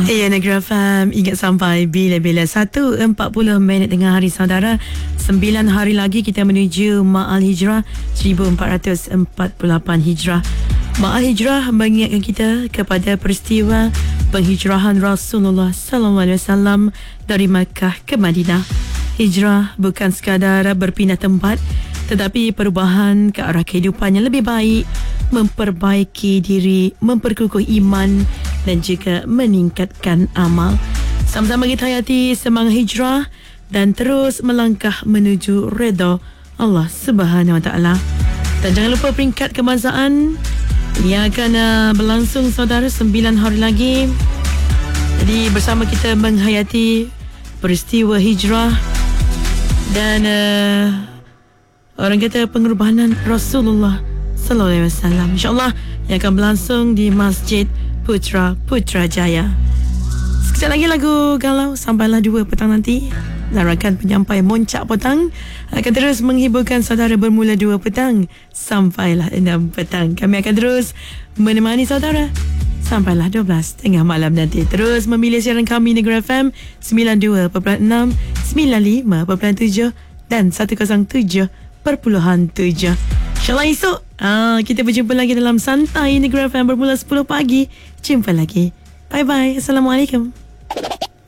Ya, Negeri FM ingat sampai bila-bila 1.40 tengah hari saudara. 9 hari lagi kita menuju Ma'al Hijrah 1448 Hijrah. Ma'al Hijrah mengingatkan kita kepada peristiwa penghijrahan Rasulullah SAW dari Makkah ke Madinah. Hijrah bukan sekadar berpindah tempat, tetapi perubahan ke arah kehidupan yang lebih baik, memperbaiki diri, memperkukuh iman dan juga meningkatkan amal. Sama-sama kita hayati semangat hijrah dan terus melangkah menuju redha Allah Subhanahu Wa Taala. Dan jangan lupa peringkat kebangsaan yang akan berlangsung saudara 9 hari lagi. Jadi bersama kita menghayati peristiwa hijrah dan orang kata pengorbanan Rasulullah Sallallahu Alaihi Wasallam. InsyaAllah yang akan berlangsung di Masjid Putrajaya. Sekejap lagi lagu galau sampailah 2 petang nanti. Larangan penyampai Moncak Petang akan terus menghiburkan saudara bermula 2 petang sampailah 6 petang. Kami akan terus menemani saudara sampailah 12 tengah malam nanti. Terus memilih siaran kami Negeri FM 92.6, 95.7 dan 107.7. InsyaAllah esok kita berjumpa lagi dalam Santai Negeri FM bermula 10 pagi. Jumpa lagi. Bye-bye. Assalamualaikum.